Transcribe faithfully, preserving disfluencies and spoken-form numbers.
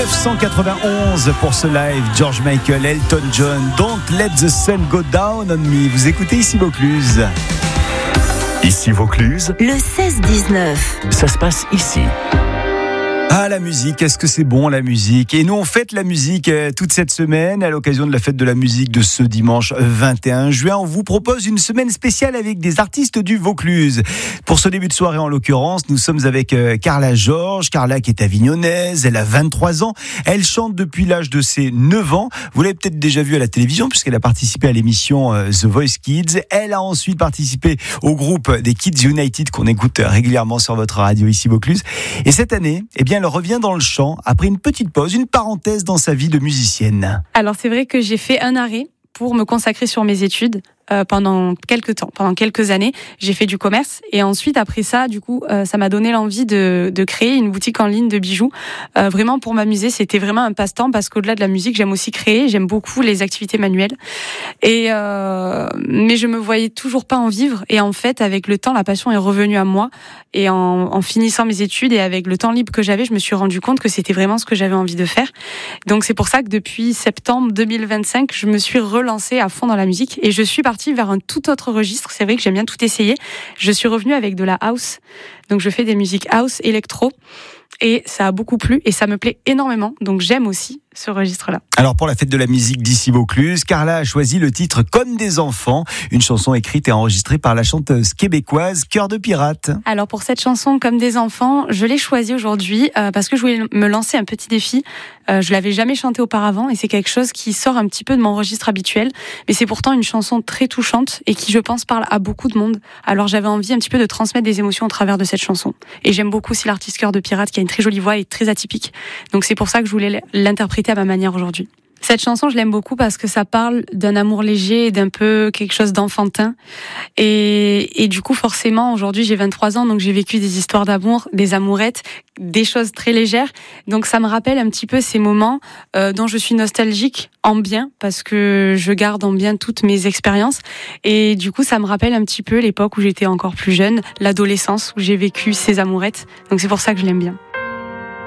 dix-neuf cent quatre-vingt-onze pour ce live, George Michael, Elton John, Don't Let the Sun Go Down on Me. Vous écoutez ici Vaucluse. Ici Vaucluse, le seize dix-neuf. Ça se passe ici. Ah, la musique, est-ce que c'est bon la musique? Et nous on fête la musique euh, toute cette semaine à l'occasion de la fête de la musique de ce dimanche vingt et un juin. On vous propose une semaine spéciale avec des artistes du Vaucluse. Pour ce début de soirée en l'occurrence, nous sommes avec euh, Carla Georges. Carla qui est avignonnaise, elle a vingt-trois ans. Elle chante depuis l'âge de ses neuf ans. Vous l'avez peut-être déjà vue à la télévision puisqu'elle a participé à l'émission euh, The Voice Kids. Elle a ensuite participé au groupe des Kids United qu'on écoute régulièrement sur votre radio ici Vaucluse. Et cette année, eh bien, elle revient dans le chant après une petite pause, une parenthèse dans sa vie de musicienne. Alors c'est vrai que j'ai fait un arrêt pour me consacrer sur mes études. Euh, pendant quelques temps, pendant quelques années, j'ai fait du commerce et ensuite après ça, du coup, euh, ça m'a donné l'envie de, de créer une boutique en ligne de bijoux. Euh, vraiment pour m'amuser, c'était vraiment un passe-temps parce qu'au-delà de la musique, j'aime aussi créer, j'aime beaucoup les activités manuelles. Et euh, mais je me voyais toujours pas en vivre et en fait, avec le temps, la passion est revenue à moi et en, en finissant mes études et avec le temps libre que j'avais, je me suis rendu compte que c'était vraiment ce que j'avais envie de faire. Donc c'est pour ça que depuis septembre deux mille vingt-cinq, je me suis relancée à fond dans la musique et je suis partie vers un tout autre registre. C'est vrai que j'aime bien tout essayer. Je suis revenue avec de la house. Donc je fais des musiques house, électro. Et ça a beaucoup plu et ça me plaît énormément. Donc j'aime aussi ce registre-là. Alors pour la fête de la musique d'ici Vaucluse, Carla a choisi le titre Comme des enfants, une chanson écrite et enregistrée par la chanteuse québécoise Cœur de Pirate. Alors pour cette chanson Comme des enfants, je l'ai choisie aujourd'hui euh, parce que je voulais me lancer un petit défi. Euh, je l'avais jamais chantée auparavant et c'est quelque chose qui sort un petit peu de mon registre habituel. Mais c'est pourtant une chanson très touchante et qui, je pense, parle à beaucoup de monde. Alors j'avais envie un petit peu de transmettre des émotions au travers de cette chanson. Et j'aime beaucoup aussi l'artiste Cœur de Pirate qui a une très jolie voix et très atypique. Donc c'est pour ça que je voulais l'interpréter à ma manière aujourd'hui. Cette chanson, je l'aime beaucoup parce que ça parle d'un amour léger et d'un peu quelque chose d'enfantin. Et, et du coup, forcément, aujourd'hui, j'ai vingt-trois ans, donc j'ai vécu des histoires d'amour, des amourettes, des choses très légères. Donc ça me rappelle un petit peu ces moments euh, dont je suis nostalgique en bien, parce que je garde en bien toutes mes expériences. Et du coup, ça me rappelle un petit peu l'époque où j'étais encore plus jeune, l'adolescence, où j'ai vécu ces amourettes. Donc c'est pour ça que je l'aime bien.